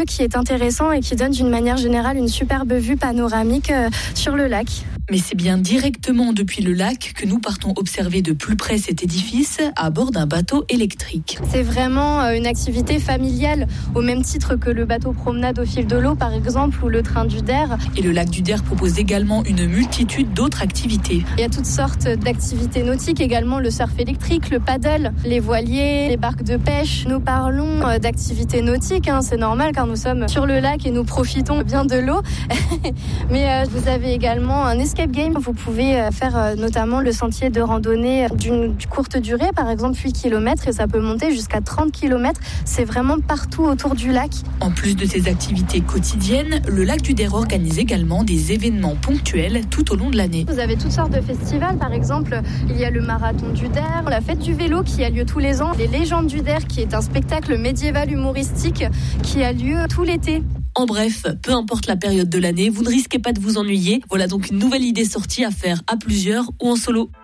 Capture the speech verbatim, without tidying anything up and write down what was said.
lieu qui est intéressant et qui donne d'une manière générale une superbe vue panoramique euh, sur le lac. Mais c'est bien directement depuis le lac que nous partons observer de plus près cet édifice à bord d'un bateau électrique. C'est vraiment une activité familiale au même titre que le bateau promenade au fil de l'eau par exemple ou le train du Der. Et le lac du Der propose également une multitude d'autres activités. Il y a toutes sortes d'activités nautiques également, le surf électrique, le paddle, les voiliers, les barques de pêche. Nous parlons d'activités nautiques, hein, c'est normal car nous sommes sur le lac et nous profitons bien de l'eau. Mais euh, vous avez également un escape game. Vous pouvez faire euh, notamment le sentier de randonnée d'une courte durée, par exemple huit kilomètres, et ça peut monter jusqu'à trente kilomètres. C'est vraiment partout autour du lac. En plus de ces activités quotidiennes, le lac du Der organise également des événements ponctuels tout au long de l'année. Vous avez toutes sortes de festivals, par exemple, il y a le marathon du Der, la fête du vélo qui a lieu tous les ans, les légendes du Der qui est un spectacle médiéval humoristique qui a lieu tout l'été. En bref, peu importe la période de l'année, vous ne risquez pas de vous ennuyer. Voilà donc une nouvelle idée sortie à faire à plusieurs ou en solo.